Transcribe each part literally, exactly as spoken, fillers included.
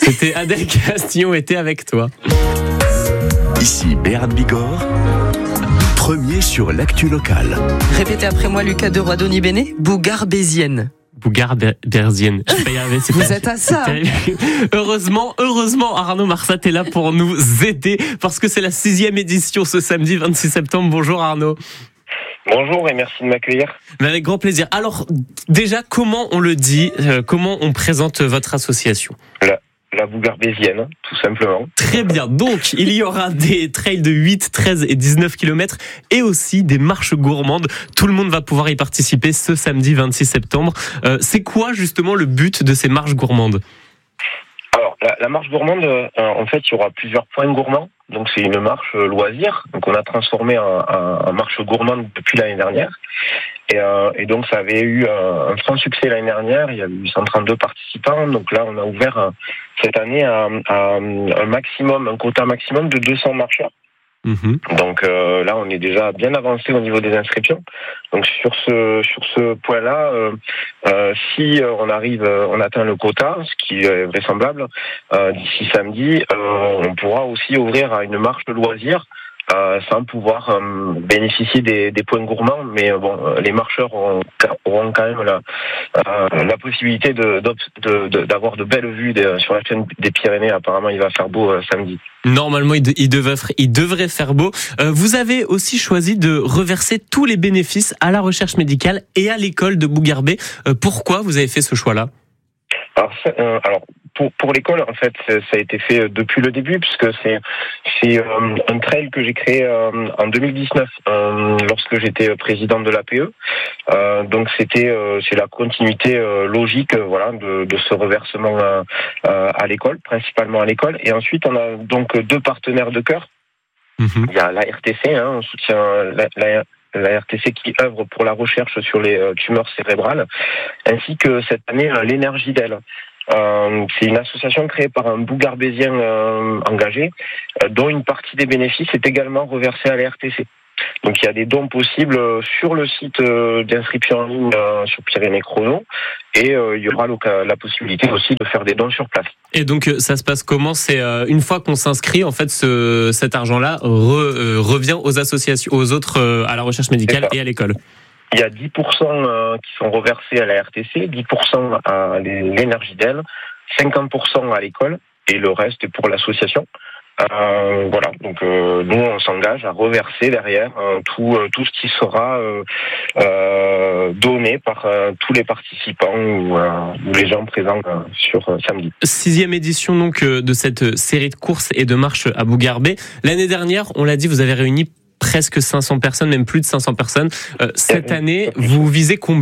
C'était Adèle Castillon était avec toi. Ici Béarn Bigorre, premier sur l'actu locale. Répétez après moi, Lucas de Roidoni-Béné, Bougarbésienne. Bougarbésienne. Je vais y arriver. C'est Vous pas, êtes à ça. Heureusement, heureusement, Arnaud Marsat est là pour nous aider parce que c'est la sixième édition ce samedi vingt-six septembre. Bonjour Arnaud. Bonjour et merci de m'accueillir. Mais avec grand plaisir. Alors, déjà, comment on le dit, euh, comment on présente votre association ? La, la Bougarbésienne, tout simplement. Très bien. Donc, il y aura des trails de huit, treize et dix-neuf kilomètres et aussi des marches gourmandes. Tout le monde va pouvoir y participer ce samedi vingt-six septembre. Euh, c'est quoi justement le but de ces marches gourmandes ? Alors, la, la marche gourmande, euh, en fait, il y aura plusieurs points gourmands. Donc, c'est une marche euh, loisir. Donc, on a transformé en, en, en marche gourmande depuis l'année dernière. Et, euh, et donc, ça avait eu un, un franc succès l'année dernière. Il y a eu cent trente-deux participants. Donc là, on a ouvert euh, cette année à, à un maximum, un quota maximum de deux cents marcheurs. Mmh. Donc euh, là, on est déjà bien avancé au niveau des inscriptions. Donc sur ce sur ce point-là, euh, euh, si on arrive, on atteint le quota, ce qui est vraisemblable, euh, d'ici samedi, euh, on pourra aussi ouvrir à une marche de loisirs. Euh, sans pouvoir euh, bénéficier des, des points gourmands, mais euh, bon, les marcheurs auront, auront quand même la, euh, la possibilité de, de, de, d'avoir de belles vues de, sur la chaîne des Pyrénées. Apparemment, il va faire beau euh, samedi. Normalement, il, de, il, devait, il devrait faire beau. Euh, vous avez aussi choisi de reverser tous les bénéfices à la recherche médicale et à l'école de Bougarbé. Euh, pourquoi vous avez fait ce choix-là ? Alors, euh, alors pour, pour l'école, en fait, ça a été fait depuis le début, puisque c'est, c'est euh, un trail que j'ai créé euh, en deux mille dix-neuf, euh, lorsque j'étais président de l'A P E. Euh, donc, c'était euh, c'est la continuité euh, logique, euh, voilà, de, de ce reversement euh, à l'école, principalement à l'école. Et ensuite, on a donc deux partenaires de cœur. Mmh. Il y a la R T C, hein, on soutient la, la la R T C qui œuvre pour la recherche sur les euh, tumeurs cérébrales, ainsi que cette année euh, l'énergie d'elle. Euh, c'est une association créée par un Bougarbésien euh, engagé, euh, dont une partie des bénéfices est également reversée à la R T C. Donc il y a des dons possibles sur le site d'inscription en ligne sur Pyrénées Chrono et euh, il y aura la possibilité aussi de faire des dons sur place. Et donc ça se passe comment ? C'est euh, une fois qu'on s'inscrit, en fait, ce, cet argent-là re, euh, revient aux associations, aux autres, euh, à la recherche médicale et à l'école. Il y a dix pour cent qui sont reversés à la R T C, dix pour cent à l'énergie d'elle, cinquante pour cent à l'école et le reste est pour l'association. Euh, voilà, donc euh, nous on s'engage à reverser derrière euh, tout euh, tout ce qui sera euh, euh, donné par euh, tous les participants ou, euh, ou les gens présents euh, sur euh, samedi. Sixième édition donc euh, de cette série de courses et de marches à Bougarbé. L'année dernière, on l'a dit, vous avez réuni presque cinq cents personnes, même plus de cinq cents personnes. Euh, cette année, vous visez combien ?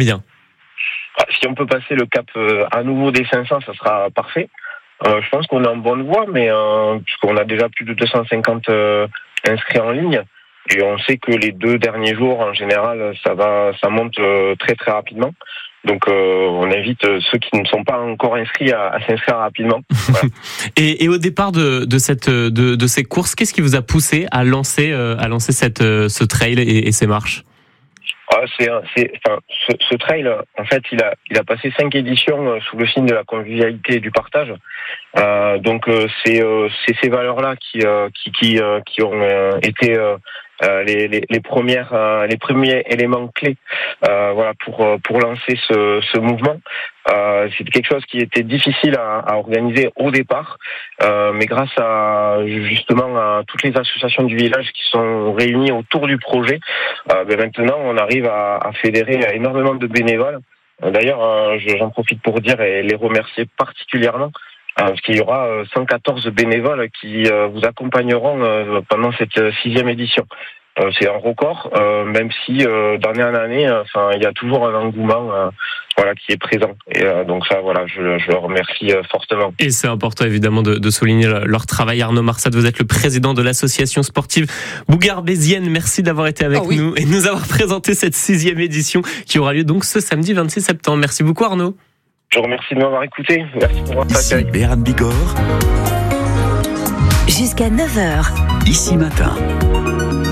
Si on peut passer le cap euh, à nouveau des cinq cents, ça sera parfait. Euh, je pense qu'on est en bonne voie, mais euh, puisqu'on a déjà plus de deux cent cinquante euh, inscrits en ligne, et on sait que les deux derniers jours, en général, ça va, ça monte euh, très très rapidement. Donc, euh, on invite ceux qui ne sont pas encore inscrits à, à s'inscrire rapidement. Voilà. et, et au départ de, de cette de, de ces courses, qu'est-ce qui vous a poussé à lancer euh, à lancer cette ce trail et, et ces marches ? Ah, c'est, c'est, enfin, ce, ce trail, en fait, il a, il a passé cinq éditions sous le signe de la convivialité et du partage. Euh, donc, euh, c'est, euh, c'est ces valeurs-là qui, euh, qui, qui, euh, qui ont euh, été euh, les, les, les premières, euh, les premiers éléments clés, euh, voilà, pour pour lancer ce, ce mouvement. Euh, c'était quelque chose qui était difficile à, à organiser au départ, euh, mais grâce à justement à toutes les associations du village qui sont réunies autour du projet, euh, ben maintenant on arrive à, à fédérer énormément de bénévoles. D'ailleurs, euh, j'en profite pour dire et les remercier particulièrement, parce qu'il y aura cent quatorze bénévoles qui vous accompagneront pendant cette sixième édition. C'est un record, même si d'année en année, enfin, il y a toujours un engouement, voilà, qui est présent. Et donc ça, voilà, je, je le remercie fortement. Et c'est important évidemment de, de souligner leur travail. Arnaud Marsat, vous êtes le président de l'association sportive Bougarbésienne. Merci d'avoir été avec oh oui. nous et de nous avoir présenté cette sixième édition qui aura lieu donc ce samedi vingt-six septembre. Merci beaucoup Arnaud. Je vous remercie de m'avoir écouté. Merci pour votre accueil. Ici Béarn Bigorre. Jusqu'à neuf heures. Ici Matin.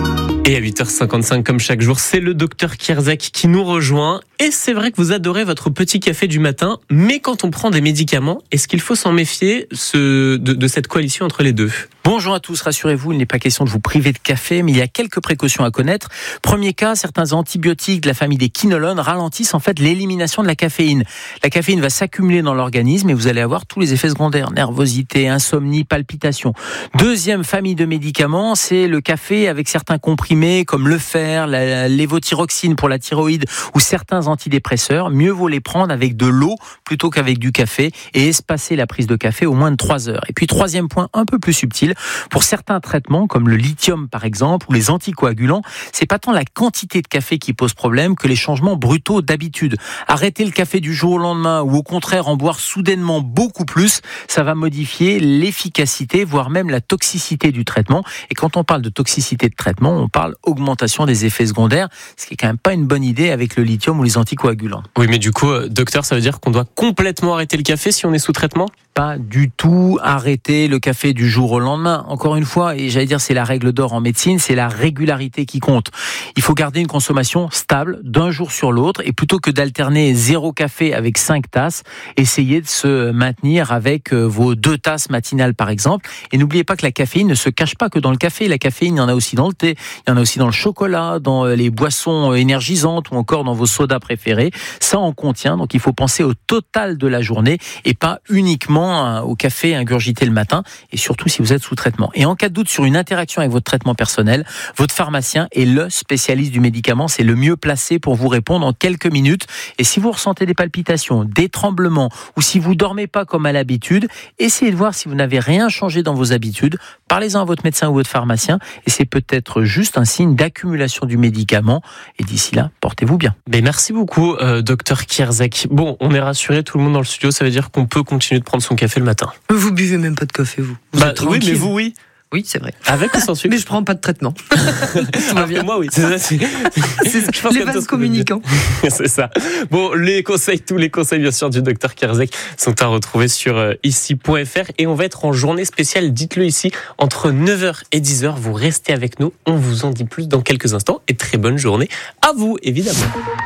Et à huit heures cinquante-cinq, comme chaque jour, c'est le docteur Kierzek qui nous rejoint. Et c'est vrai que vous adorez votre petit café du matin, mais quand on prend des médicaments, est-ce qu'il faut s'en méfier ce, de, de cette coalition entre les deux ? Bonjour à tous, rassurez-vous, il n'est pas question de vous priver de café, mais il y a quelques précautions à connaître. Premier cas, certains antibiotiques de la famille des quinolones ralentissent en fait l'élimination de la caféine. La caféine va s'accumuler dans l'organisme et vous allez avoir tous les effets secondaires, nervosité, insomnie, palpitations. Deuxième famille de médicaments, c'est le café avec certains comprimés comme le fer, la lévothyroxine pour la thyroïde ou certains antidépresseurs. Mieux vaut les prendre avec de l'eau plutôt qu'avec du café et espacer la prise de café au moins de trois heures. Et puis troisième point un peu plus subtil, pour certains traitements comme le lithium par exemple ou les anticoagulants, c'est pas tant la quantité de café qui pose problème que les changements brutaux d'habitude. Arrêter le café du jour au lendemain ou au contraire en boire soudainement beaucoup plus, ça va modifier l'efficacité voire même la toxicité du traitement. Et quand on parle de toxicité de traitement, on parle augmentation des effets secondaires, ce qui est quand même pas une bonne idée avec le lithium ou les anticoagulants. Oui, mais du coup, docteur, ça veut dire qu'on doit complètement arrêter le café si on est sous traitement ? Pas du tout arrêter le café du jour au lendemain. Encore une fois, et j'allais dire c'est la règle d'or en médecine, c'est la régularité qui compte. Il faut garder une consommation stable d'un jour sur l'autre et plutôt que d'alterner zéro café avec cinq tasses, essayez de se maintenir avec vos deux tasses matinales par exemple. Et n'oubliez pas que la caféine ne se cache pas que dans le café. La caféine, il y en a aussi dans le thé, il y en a aussi dans le chocolat, dans les boissons énergisantes ou encore dans vos sodas préférés. Ça en contient, donc il faut penser au total de la journée et pas uniquement au café ingurgité le matin et surtout si vous êtes sous traitement. Et en cas de doute sur une interaction avec votre traitement personnel, votre pharmacien est le spécialiste du médicament, c'est le mieux placé pour vous répondre en quelques minutes. Et si vous ressentez des palpitations, des tremblements ou si vous dormez pas comme à l'habitude, essayez de voir si vous n'avez rien changé dans vos habitudes. Parlez-en à votre médecin ou votre pharmacien et c'est peut-être juste un signe d'accumulation du médicament. Et d'ici là, portez-vous bien. Mais merci beaucoup, euh, docteur Kierzek. Bon, on est rassuré, tout le monde dans le studio, ça veut dire qu'on peut continuer de prendre son café le matin. Vous buvez même pas de café, vous. Vous bah, êtes oui, tranquille. mais vous, oui. Oui, c'est vrai. Avec ou sans sucre ? Mais je prends pas de traitement. Tout va bien. Moi, oui. C'est ça, c'est... c'est Je pense les comme vases ça, communicants. C'est ça. Bon, les conseils, tous les conseils, bien sûr, du docteur Kierzek sont à retrouver sur euh, ici point f r et on va être en journée spéciale. Dites-le ici, entre neuf heures et dix heures. Vous restez avec nous. On vous en dit plus dans quelques instants et très bonne journée à vous, évidemment.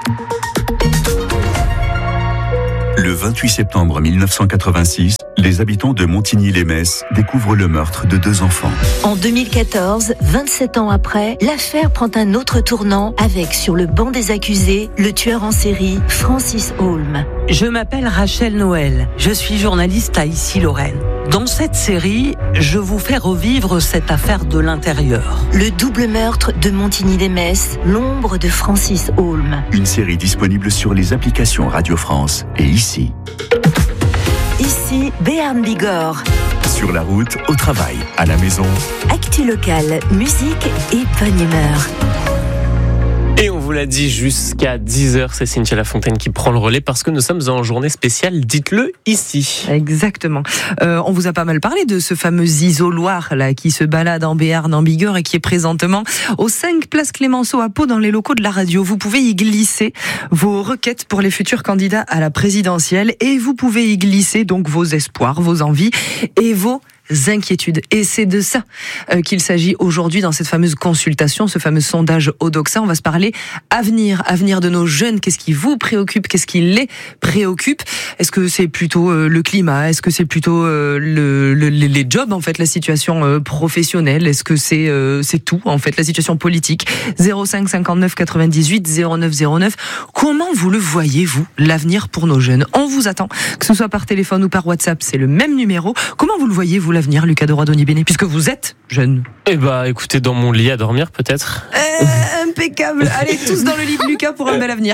Le vingt-huit septembre mille neuf cent quatre-vingt-six, les habitants de Montigny-lès-Metz découvrent le meurtre de deux enfants. En deux mille quatorze, vingt-sept ans après, l'affaire prend un autre tournant avec, sur le banc des accusés, le tueur en série Francis Holm. Je m'appelle Rachel Noël, je suis journaliste à Issy-Lorraine. Dans cette série, je vous fais revivre cette affaire de l'intérieur. Le double meurtre de Montigny-lès-Metz, l'ombre de Francis Holm. Une série disponible sur les applications Radio France et ici. Ici, Béarn Bigorre. Sur la route, au travail, à la maison. Actu locale, musique et bonne humeur. Et on vous l'a dit, jusqu'à dix heures, c'est Cynthia Lafontaine qui prend le relais parce que nous sommes en journée spéciale, dites-le ici. Exactement. Euh, on vous a pas mal parlé de ce fameux isoloir là qui se balade en Béarn, en Bigorre et qui est présentement aux cinq place Clémenceau à Pau dans les locaux de la radio. Vous pouvez y glisser vos requêtes pour les futurs candidats à la présidentielle et vous pouvez y glisser donc vos espoirs, vos envies et vos inquiétudes. Et c'est de ça euh, qu'il s'agit aujourd'hui dans cette fameuse consultation, ce fameux sondage Odoxa. On va se parler avenir, avenir de nos jeunes. Qu'est-ce qui vous préoccupe? Qu'est-ce qui les préoccupe? Est-ce que c'est plutôt euh, le climat? Est-ce que c'est plutôt euh, le, le, les jobs, en fait, la situation euh, professionnelle? Est-ce que c'est euh, c'est tout, en fait, la situation politique? zéro cinq cinquante-neuf quatre-vingt-dix-huit zéro neuf zéro neuf. Comment vous le voyez, vous, l'avenir pour nos jeunes? On vous attend, que ce soit par téléphone ou par WhatsApp, c'est le même numéro. Comment vous le voyez, vous, l'avenir, Lucas de Roidoni-Bennett, puisque vous êtes jeune? Eh bah, écoutez, dans mon lit à dormir, peut-être. Euh, impeccable. Allez, tous dans le lit de Lucas pour un bel avenir.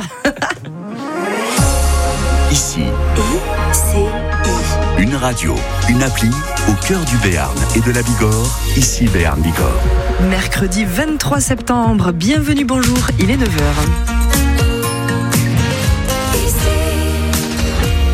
Ici, I C I. une radio, une appli au cœur du Béarn et de la Bigorre. Ici Béarn Bigorre. Mercredi vingt-trois septembre. Bienvenue, bonjour. Il est neuf heures.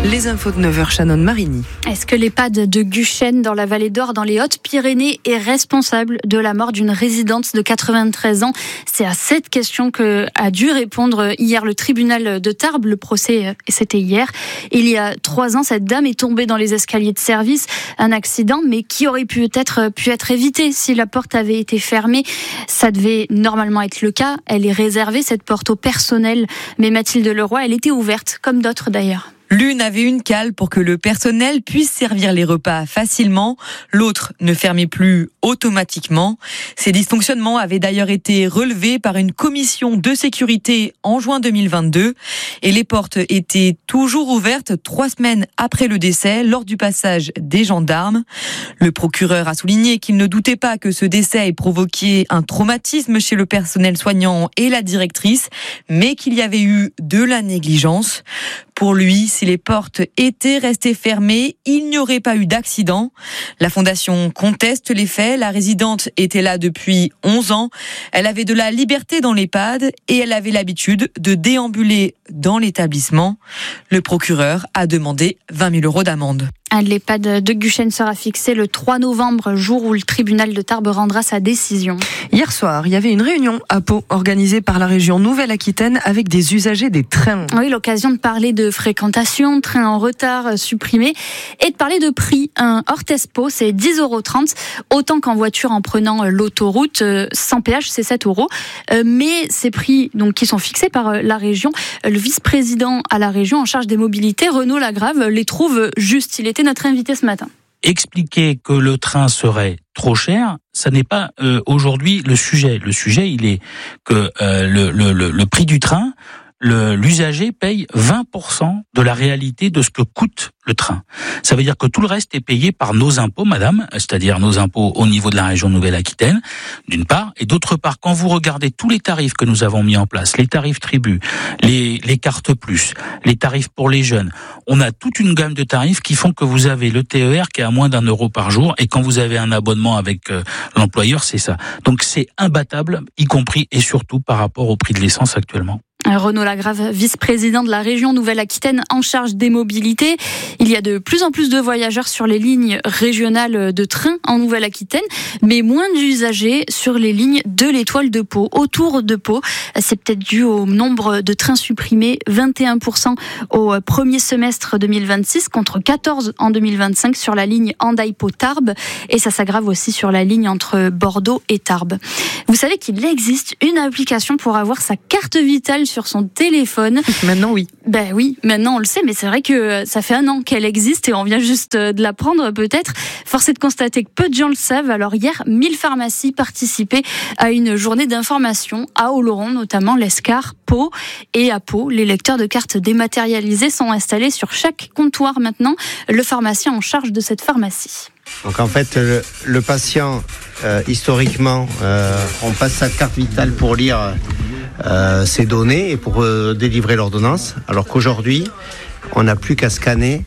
Les infos de neuf heures, Shannon Marini. Est-ce que l'EHPAD de Guchen, dans la vallée d'Or, dans les Hautes-Pyrénées, est responsable de la mort d'une résidente de quatre-vingt-treize ans? C'est à cette question que a dû répondre hier le tribunal de Tarbes. Le procès, c'était hier. Il y a trois ans, cette dame est tombée dans les escaliers de service. Un accident, mais qui aurait pu être, pu être évité si la porte avait été fermée. Ça devait normalement être le cas. Elle est réservée, cette porte, au personnel. Mais Mathilde Leroy, elle était ouverte, comme d'autres d'ailleurs. L'une avait une cale pour que le personnel puisse servir les repas facilement, l'autre ne fermait plus automatiquement. Ces dysfonctionnements avaient d'ailleurs été relevés par une commission de sécurité en juin deux mille vingt-deux et les portes étaient toujours ouvertes trois semaines après le décès lors du passage des gendarmes. Le procureur a souligné qu'il ne doutait pas que ce décès ait provoqué un traumatisme chez le personnel soignant et la directrice, mais qu'il y avait eu de la négligence. Pour lui, si les portes étaient restées fermées, il n'y aurait pas eu d'accident. La fondation conteste les faits. La résidente était là depuis onze ans. Elle avait de la liberté dans l'EHPAD et elle avait l'habitude de déambuler dans l'établissement. Le procureur a demandé vingt mille euros d'amende. L'EHPAD de Guchen sera fixé le trois novembre, jour où le tribunal de Tarbes rendra sa décision. Hier soir, il y avait une réunion à Pau organisée par la région Nouvelle-Aquitaine avec des usagers des trains. Oui, l'occasion de parler de fréquentation, trains en retard supprimés et de parler de prix. Un Orthez-Pau, c'est dix euros trente, autant qu'en voiture en prenant l'autoroute. Sans péage, c'est sept euros. Mais ces prix donc, qui sont fixés par la région, le vice-président à la région en charge des mobilités, Renaud Lagrave, les trouve justes. Il était notre invité ce matin. Expliquer que le train serait trop cher, ça n'est pas euh, aujourd'hui le sujet. Le sujet, il est que euh, le, le, le, le prix du train, le, l'usager paye vingt pour cent de la réalité de ce que coûte le train. Ça veut dire que tout le reste est payé par nos impôts, madame, c'est-à-dire nos impôts au niveau de la région Nouvelle-Aquitaine, d'une part, et d'autre part, quand vous regardez tous les tarifs que nous avons mis en place, les tarifs tribus, les, les cartes plus, les tarifs pour les jeunes, on a toute une gamme de tarifs qui font que vous avez le T E R qui est à moins d'un euro par jour, et quand vous avez un abonnement avec euh, l'employeur, c'est ça. Donc c'est imbattable, y compris et surtout par rapport au prix de l'essence actuellement. Renaud Lagrave, vice-président de la région Nouvelle-Aquitaine en charge des mobilités. Il y a de plus en plus de voyageurs sur les lignes régionales de train en Nouvelle-Aquitaine, mais moins d'usagers sur les lignes de l'Étoile de Pau, autour de Pau. C'est peut-être dû au nombre de trains supprimés, vingt et un pour cent au premier semestre deux mille vingt-six contre quatorze en deux mille vingt-cinq sur la ligne Hendaye-Pau-Tarbes, et ça s'aggrave aussi sur la ligne entre Bordeaux et Tarbes. Vous savez qu'il existe une application pour avoir sa carte vitale sur son téléphone. Maintenant, oui. Ben oui, maintenant on le sait, mais c'est vrai que ça fait un an qu'elle existe et on vient juste de l'apprendre peut-être. Force est de constater que peu de gens le savent. Alors hier, mille pharmacies participaient à une journée d'information à Oloron, notamment l'Escar, Pau et à Pau. Les lecteurs de cartes dématérialisées sont installés sur chaque comptoir maintenant. Le pharmacien en charge de cette pharmacie. Donc en fait, le, le patient, euh, historiquement, euh, on passe sa carte vitale pour lire euh, ses données et pour euh, délivrer l'ordonnance, alors qu'aujourd'hui, on n'a plus qu'à scanner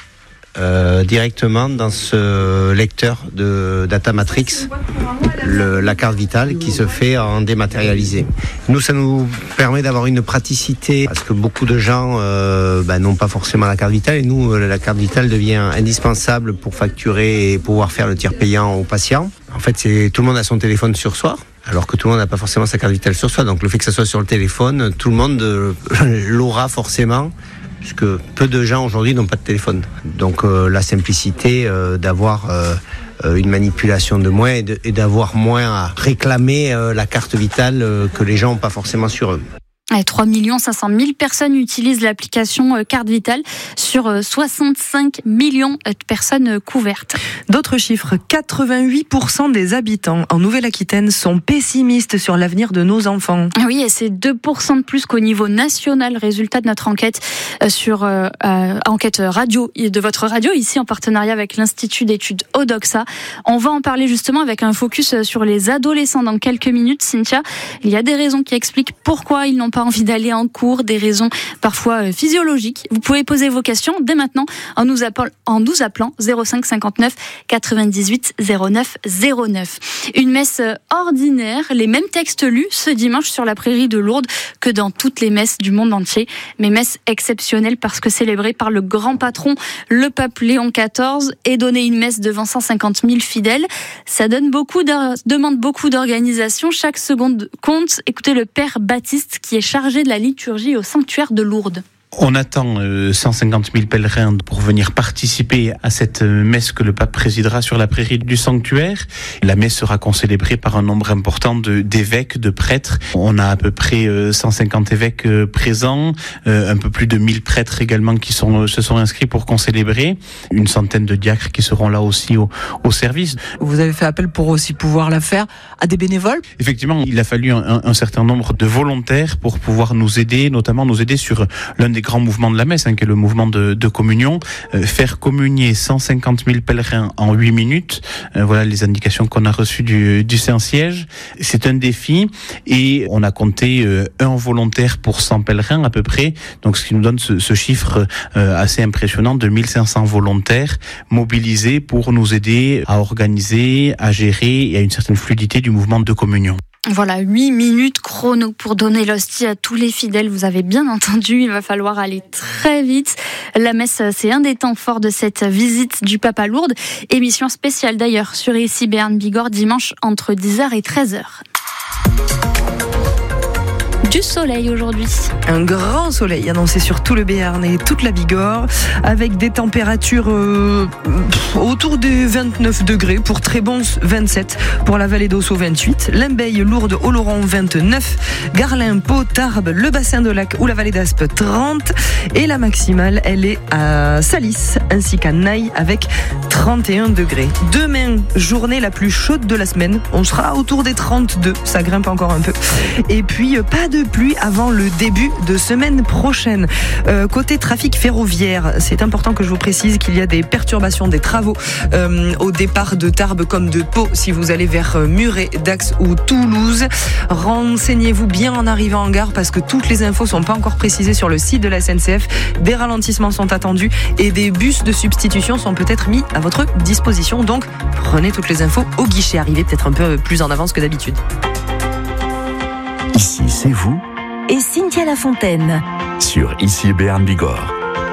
euh, directement dans ce lecteur de Data Matrix le, la carte vitale qui se fait en dématérialisé. Nous, ça nous permet d'avoir une praticité parce que beaucoup de gens euh, bah, n'ont pas forcément la carte vitale et nous, la carte vitale devient indispensable pour facturer et pouvoir faire le tiers payant aux patients. En fait, c'est tout le monde a son téléphone sur soi, alors que tout le monde n'a pas forcément sa carte vitale sur soi. Donc le fait que ça soit sur le téléphone, tout le monde euh, l'aura forcément, puisque peu de gens aujourd'hui n'ont pas de téléphone. Donc euh, la simplicité euh, d'avoir euh, une manipulation de moins et, de, et d'avoir moins à réclamer euh, la carte vitale euh, que les gens n'ont pas forcément sur eux. trois millions cinq cent mille personnes utilisent l'application Carte Vitale sur soixante-cinq millions de personnes couvertes. D'autres chiffres, quatre-vingt-huit pour cent des habitants en Nouvelle-Aquitaine sont pessimistes sur l'avenir de nos enfants. Oui, et c'est deux pour cent de plus qu'au niveau national, résultat de notre enquête sur euh, euh, enquête radio de votre radio, ici en partenariat avec l'Institut d'études Odoxa. On va en parler justement avec un focus sur les adolescents dans quelques minutes. Cynthia, il y a des raisons qui expliquent pourquoi ils n'ont pas pas envie d'aller en cours, des raisons parfois physiologiques. Vous pouvez poser vos questions dès maintenant en nous appelant, en nous appelant zéro cinq cinquante-neuf quatre-vingt-dix-huit zéro neuf zéro neuf. Une messe ordinaire, les mêmes textes lus ce dimanche sur la prairie de Lourdes que dans toutes les messes du monde entier, mais messe exceptionnelle parce que célébrée par le grand patron, le pape Léon quatorze, et donner une messe devant cent cinquante mille fidèles, ça donne beaucoup demande beaucoup d'organisation, chaque seconde compte. Écoutez le père Baptiste qui est chargé de la liturgie au sanctuaire de Lourdes. On attend cent cinquante mille pèlerins pour venir participer à cette messe que le pape présidera sur la prairie du sanctuaire. La messe sera concélébrée par un nombre important de, d'évêques, de prêtres. On a à peu près cent cinquante évêques présents, un peu plus de mille prêtres également qui sont, se sont inscrits pour concélébrer, une centaine de diacres qui seront là aussi au, au service. Vous avez fait appel pour aussi pouvoir la faire à des bénévoles ? Effectivement, il a fallu un, un certain nombre de volontaires pour pouvoir nous aider, notamment nous aider sur l'un des grands mouvements de la messe, hein, qui est le mouvement de, de communion. Euh, faire communier cent cinquante mille pèlerins en huit minutes, euh, voilà les indications qu'on a reçues du, du Saint-Siège. C'est un défi et on a compté euh, un volontaire pour cent pèlerins à peu près, donc ce qui nous donne ce, ce chiffre euh, assez impressionnant de mille cinq cents volontaires mobilisés pour nous aider à organiser, à gérer et à une certaine fluidité du mouvement de communion. Voilà, huit minutes chrono pour donner l'hostie à tous les fidèles. Vous avez bien entendu, il va falloir aller très vite. La messe, c'est un des temps forts de cette visite du pape à Lourdes. Émission spéciale d'ailleurs sur ici Béarn Bigorre dimanche entre dix heures et treize heures. Du soleil aujourd'hui. Un grand soleil annoncé sur tout le Béarn et toute la Bigorre, avec des températures euh, autour des vingt-neuf degrés, pour Trébons vingt-sept, pour la vallée d'Ossau vingt-huit, Limbeil, Lourdes, Oloron vingt-neuf, Garlin, Pau, Tarbes, le bassin de Lac ou la vallée d'Aspe trente, et la maximale elle est à Salis ainsi qu'à Naï avec trente et un degrés. Demain, journée la plus chaude de la semaine, on sera autour des trente-deux, ça grimpe encore un peu, et puis pas de pluie avant le début de semaine prochaine. Euh, côté trafic ferroviaire, c'est important que je vous précise qu'il y a des perturbations, des travaux euh, au départ de Tarbes comme de Pau si vous allez vers Muret, Dax ou Toulouse. Renseignez-vous bien en arrivant en gare parce que toutes les infos sont pas encore précisées sur le site de la S N C F. Des ralentissements sont attendus et des bus de substitution sont peut-être mis à votre disposition. Donc prenez toutes les infos au guichet, arrivez peut-être un peu plus en avance que d'habitude. Ici, c'est vous et Cynthia Lafontaine sur Ici Béarn Bigorre.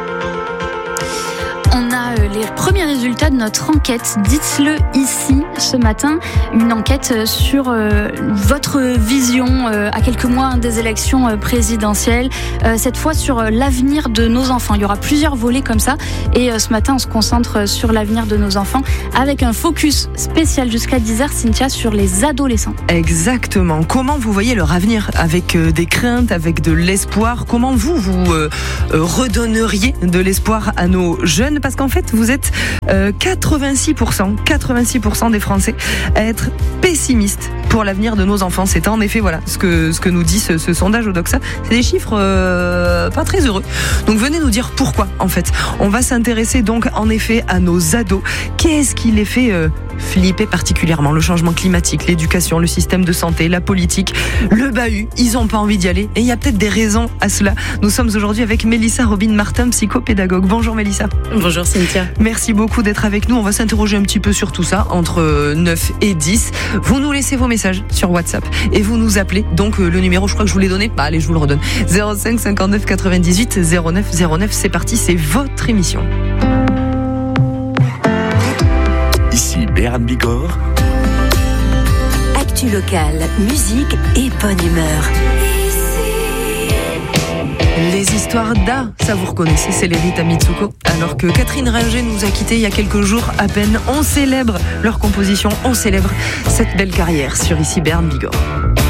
On a les premiers résultats de notre enquête. Dites-le ici ce matin, une enquête sur euh, votre vision euh, à quelques mois des élections euh, présidentielles. Euh, cette fois sur euh, l'avenir de nos enfants. Il y aura plusieurs volets comme ça. Et euh, ce matin, on se concentre sur l'avenir de nos enfants avec un focus spécial jusqu'à dix heures, Cynthia, sur les adolescents. Exactement. Comment vous voyez leur avenir? Avec euh, des craintes, avec de l'espoir. Comment vous, vous euh, euh, redonneriez de l'espoir à nos jeunes? Parce qu'en fait, vous êtes euh, quatre-vingt-six pour cent, quatre-vingt-six pour cent des Français à être pessimistes pour l'avenir de nos enfants. C'est en effet voilà ce que ce que nous dit ce, ce sondage Odoxa. C'est des chiffres euh, pas très heureux. Donc venez nous dire pourquoi. En fait, on va s'intéresser donc en effet à nos ados. Qu'est-ce qui les fait euh, flipper particulièrement? Le changement climatique, l'éducation, le système de santé, la politique, le bahut. Ils ont pas envie d'y aller et il y a peut-être des raisons à cela. Nous sommes aujourd'hui avec Mélissa Robin-Martin, psychopédagogue. Bonjour Mélissa. Bonjour Cynthia. Merci beaucoup d'être avec nous. On va s'interroger un petit peu sur tout ça entre neuf et dix. Vous nous laissez vos messages sur WhatsApp et vous nous appelez. Donc le numéro, je crois que je vous l'ai donné. Bah allez, je vous le redonne. zéro cinq cinquante-neuf quatre-vingt-dix-huit zéro neuf zéro neuf. C'est parti, c'est votre émission. Ici Béarn Bigorre. Actu locale, musique et bonne humeur. Les histoires d'A, ça vous reconnaissez, c'est les Rita Mitsuko. Alors que Catherine Ringer nous a quittés il y a quelques jours à peine, on célèbre leur composition, on célèbre cette belle carrière sur Ici Béarn Bigorre.